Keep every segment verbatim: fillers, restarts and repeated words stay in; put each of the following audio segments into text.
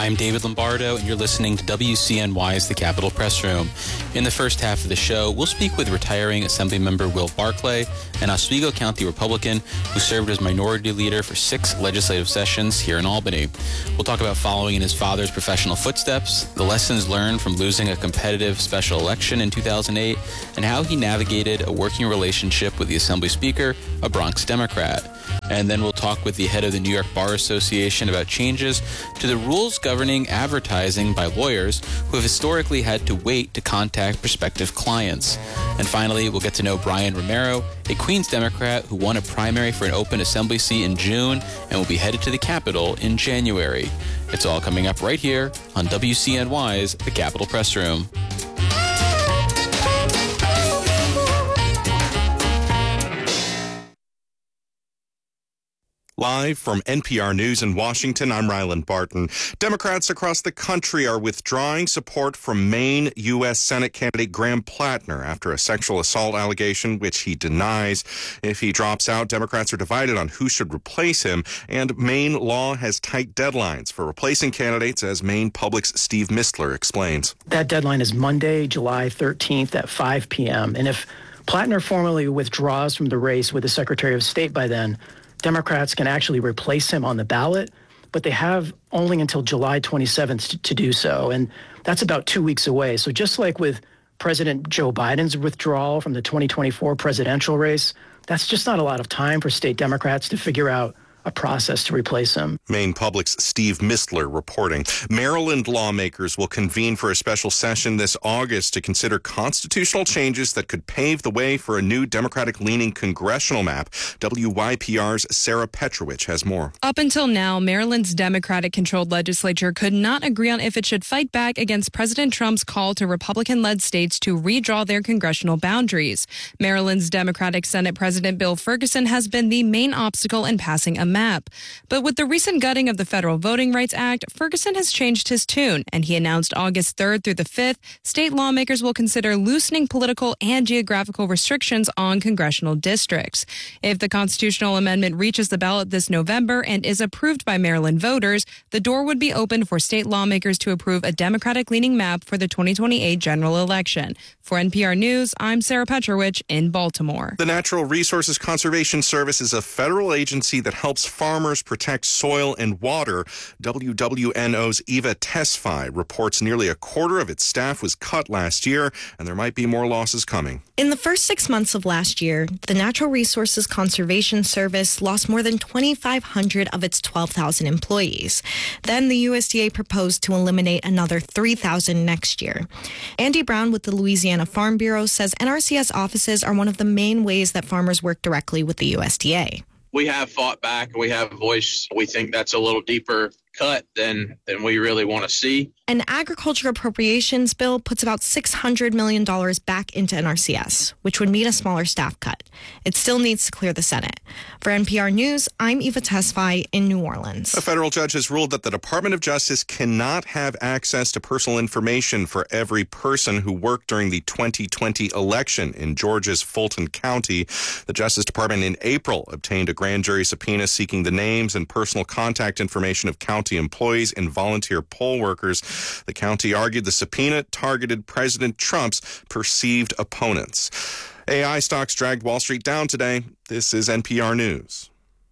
I'm David Lombardo, and you're listening to W C N Y's The Capitol Press Room. In the first half of the show, we'll speak with retiring Assemblymember Will Barclay, an Oswego County Republican who served as minority leader for six legislative sessions here in Albany. We'll talk about following in his father's professional footsteps, the lessons learned from losing a competitive special election in two thousand eight, and how he navigated a working relationship with the Assembly Speaker, a Bronx Democrat. And then we'll talk with the head of the New York Bar Association about changes to the rules governing advertising by lawyers who have historically had to wait to contact prospective clients. And finally, we'll get to know Brian Romero, a Queens Democrat who won a primary for an open assembly seat in June and will be headed to the Capitol in January. It's all coming up right here on W C N Y's The Capitol Press Room. Live from N P R News in Washington, I'm Ryland Barton. Democrats across the country are withdrawing support from Maine U S Senate candidate Graham Plattner after a sexual assault allegation, which he denies. If he drops out, Democrats are divided on who should replace him, and Maine law has tight deadlines for replacing candidates, as Maine Public's Steve Mistler explains. That deadline is Monday, July thirteenth at five p.m., and if Plattner formally withdraws from the race with the Secretary of State by then, Democrats can actually replace him on the ballot, but they have only until July twenty-seventh to, to do so, and that's about two weeks away. So just like with President Joe Biden's withdrawal from the twenty twenty-four presidential race, that's just not a lot of time for state Democrats to figure out a process to replace him. Maine Public's Steve Mistler reporting. Maryland lawmakers will convene for a special session this August to consider constitutional changes that could pave the way for a new Democratic-leaning congressional map. W Y P R's Sarah Petrovich has more. Up until now, Maryland's Democratic-controlled legislature could not agree on if it should fight back against President Trump's call to Republican-led states to redraw their congressional boundaries. Maryland's Democratic Senate President Bill Ferguson has been the main obstacle in passing a map. But with the recent gutting of the Federal Voting Rights Act, Ferguson has changed his tune, and he announced August third through the fifth, state lawmakers will consider loosening political and geographical restrictions on congressional districts. If the constitutional amendment reaches the ballot this November and is approved by Maryland voters, the door would be open for state lawmakers to approve a Democratic-leaning map for the twenty twenty-eight general election. For N P R News, I'm Sarah Petrovich in Baltimore. The Natural Resources Conservation Service is a federal agency that helps farmers protect soil and water. W W N O's Eva Tesfaye reports nearly a quarter of its staff was cut last year, and there might be more losses coming. In the first six months of last year, the Natural Resources Conservation Service lost more than twenty-five hundred of its twelve thousand employees. Then the U S D A proposed to eliminate another three thousand next year. Andy Brown with the Louisiana Farm Bureau says N R C S offices are one of the main ways that farmers work directly with the U S D A. We have fought back and we have voiced. We think that's a little deeper cut than than we really want to see. An agriculture appropriations bill puts about six hundred million dollars back into N R C S, which would mean a smaller staff cut. It still needs to clear the Senate. For N P R News, I'm Eva Tesfaye in New Orleans. A federal judge has ruled that the Department of Justice cannot have access to personal information for every person who worked during the twenty twenty election in Georgia's Fulton County. The Justice Department in April obtained a grand jury subpoena seeking the names and personal contact information of county employees and volunteer poll workers. The county argued the subpoena targeted President Trump's perceived opponents. A I stocks dragged Wall Street down today. This is N P R News.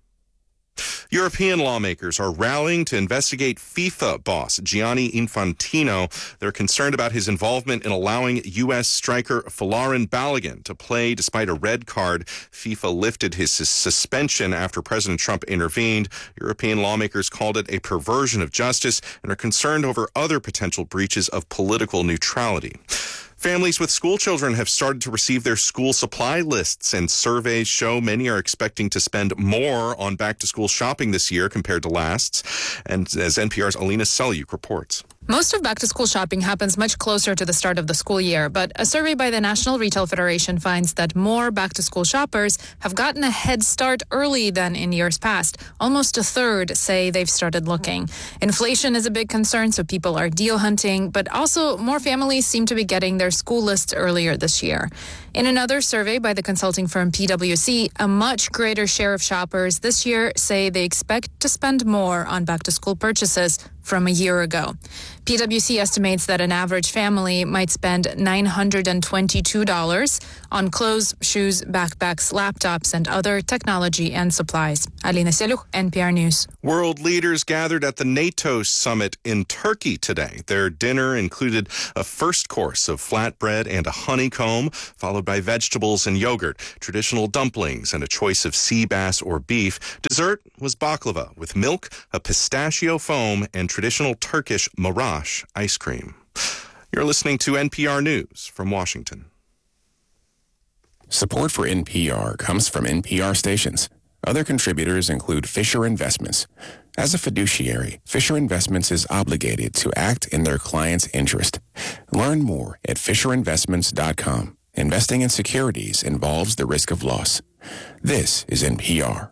European lawmakers are rallying to investigate FIFA boss Gianni Infantino. They're concerned about his involvement in allowing U S striker Folarin Balogun to play despite a red card. FIFA lifted his suspension after President Trump intervened. European lawmakers called it a perversion of justice and are concerned over other potential breaches of political neutrality. Families with school children have started to receive their school supply lists, and surveys show many are expecting to spend more on back-to-school shopping this year compared to last. And as N P R's Alina Selyuk reports. Most of back-to-school shopping happens much closer to the start of the school year, but a survey by the National Retail Federation finds that more back-to-school shoppers have gotten a head start early than in years past. Almost a third say they've started looking. Inflation is a big concern, so people are deal hunting, but also more families seem to be getting their school lists earlier this year. In another survey by the consulting firm P W C, a much greater share of shoppers this year say they expect to spend more on back-to-school purchases from a year ago. P W C estimates that an average family might spend nine hundred twenty-two dollars on clothes, shoes, backpacks, laptops, and other technology and supplies. Alina Seluch, N P R News. World leaders gathered at the NATO summit in Turkey today. Their dinner included a first course of flatbread and a honeycomb, followed by vegetables and yogurt, traditional dumplings, and a choice of sea bass or beef. Dessert was baklava with milk, a pistachio foam, and traditional Turkish marash ice cream. You're listening to N P R News from Washington. Support for N P R comes from N P R stations. Other contributors include Fisher Investments. As a fiduciary, Fisher Investments is obligated to act in their client's interest. Learn more at fisher investments dot com. Investing in securities involves the risk of loss. This is N P R.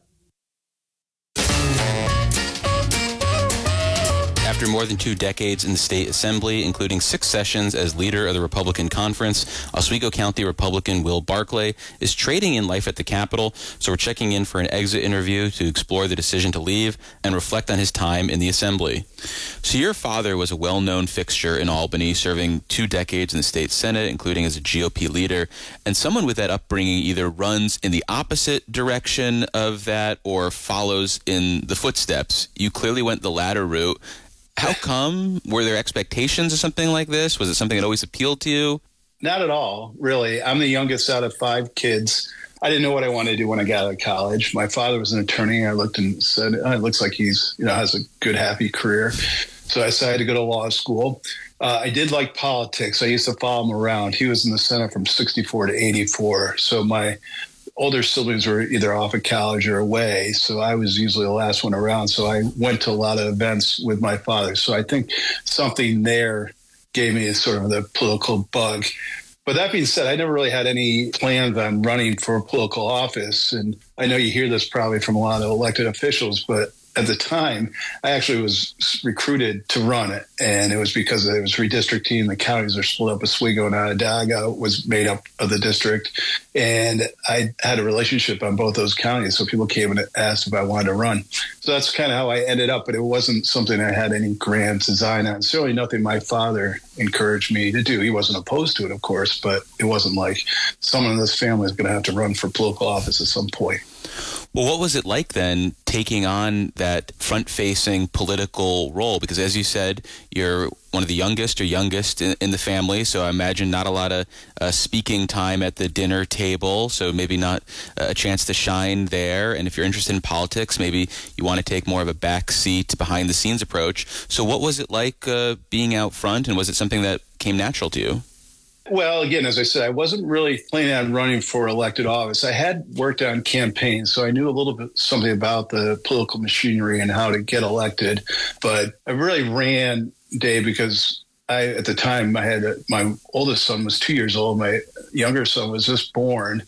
After more than two decades in the state assembly, including six sessions as leader of the Republican conference, Oswego County Republican Will Barclay is trading in life at the Capitol. So we're checking in for an exit interview to explore the decision to leave and reflect on his time in the assembly. So your father was a well-known fixture in Albany, serving two decades in the state Senate, including as a G O P leader. And someone with that upbringing either runs in the opposite direction of that or follows in the footsteps. You clearly went the latter route. How come? Were there expectations of something like this? Was it something that always appealed to you? Not at all, really. I'm the youngest out of five kids. I didn't know what I wanted to do when I got out of college. My father was an attorney. I looked and said, oh, it looks like he's, you know, has a good, happy career. So I decided to go to law school. Uh, I did like politics. I used to follow him around. He was in the Senate from sixty-four to eighty-four. So my older siblings were either off at college or away, so I was usually the last one around. So I went to a lot of events with my father. So I think something there gave me sort of the political bug. But that being said, I never really had any plans on running for a political office. And I know you hear this probably from a lot of elected officials, but at the time, I actually was recruited to run it, and it was because it was redistricting. The counties are split up. Oswego and Onondaga was made up of the district, and I had a relationship on both those counties, so people came and asked if I wanted to run. So that's kind of how I ended up, but it wasn't something I had any grand design on. Certainly nothing my father encouraged me to do. He wasn't opposed to it, of course, but it wasn't like someone in this family is going to have to run for political office at some point. Well, what was it like then taking on that front-facing political role? Because as you said, you're one of the youngest or youngest in, in the family, so I imagine not a lot of uh, speaking time at the dinner table, so maybe not a chance to shine there. And if you're interested in politics, maybe you want to take more of a back seat, behind-the-scenes approach. So what was it like uh, being out front, and was it something that came natural to you? Well, again, as I said, I wasn't really planning on running for elected office. I had worked on campaigns, so I knew a little bit something about the political machinery and how to get elected. But I really ran, Dave, because I, at the time, I had a, my oldest son was two years old. My younger son was just born.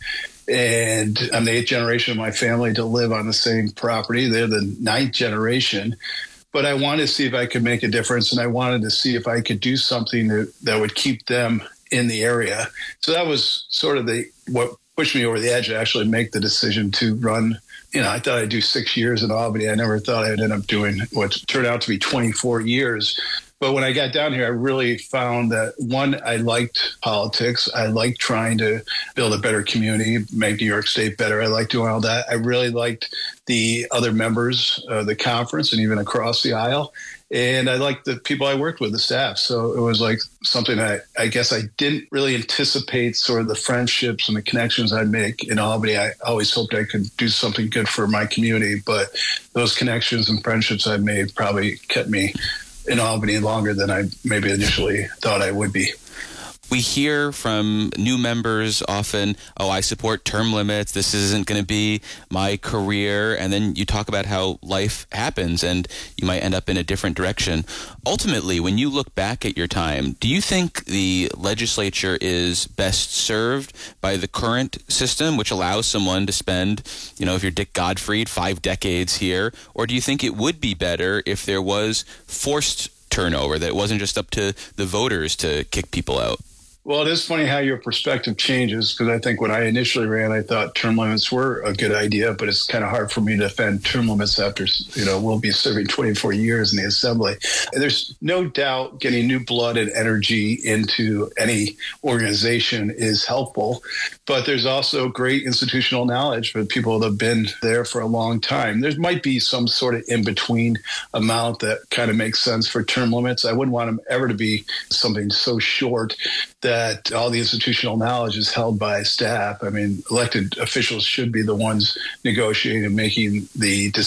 And I'm the eighth generation of my family to live on the same property. They're the ninth generation. But I wanted to see if I could make a difference, and I wanted to see if I could do something that, that would keep them in the area. So that was sort of the what pushed me over the edge to actually make the decision to run. You know, I thought I'd do six years in Albany. I never thought I'd end up doing what turned out to be twenty-four years. But when I got down here, I really found that, one, I liked politics. I liked trying to build a better community, make New York State better. I liked doing all that. I really liked the other members of the conference and even across the aisle. And I liked the people I worked with, the staff. So it was like something I, I guess I didn't really anticipate, sort of the friendships and the connections I'd make in Albany. I always hoped I could do something good for my community. But those connections and friendships I made probably kept me in Albany longer than I maybe initially thought I would be. We hear from new members often, oh, I support term limits. This isn't going to be my career. And then you talk about how life happens and you might end up in a different direction. Ultimately, when you look back at your time, do you think the legislature is best served by the current system, which allows someone to spend, you know, if you're Dick Gottfried, five decades here? Or do you think it would be better if there was forced turnover, that it wasn't just up to the voters to kick people out? Well, it is funny how your perspective changes, because I think when I initially ran, I thought term limits were a good idea, but it's kind of hard for me to defend term limits after, you know, we'll be serving twenty-four years in the assembly. And there's no doubt getting new blood and energy into any organization is helpful, but there's also great institutional knowledge for people that have been there for a long time. There might be some sort of in-between amount that kind of makes sense for term limits. I wouldn't want them ever to be something so short that all the institutional knowledge is held by staff. I mean, elected officials should be the ones negotiating and making the decisions